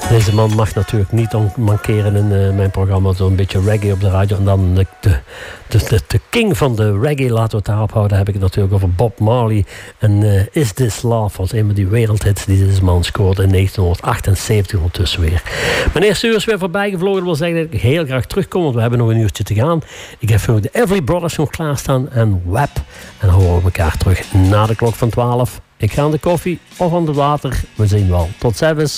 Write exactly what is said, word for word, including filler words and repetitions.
Deze man mag natuurlijk niet mankeren in uh, mijn programma. Zo'n beetje reggae op de radio. En dan de, de, de, de king van de reggae, laten we het daarop houden. Heb ik het natuurlijk over Bob Marley. En uh, Is This Love was een van die wereldhits die deze man scoorde in negentien achtenzeventig ondertussen weer. Mijn eerste uur is weer voorbij gevlogen. Dat wil zeggen dat ik heel graag terugkom, want we hebben nog een uurtje te gaan. Ik heb nog de Everly Brothers nog klaarstaan en Web. En dan horen we elkaar terug na de klok van twaalf. Ik ga aan de koffie of aan het water. We zien wel. Tot ziens.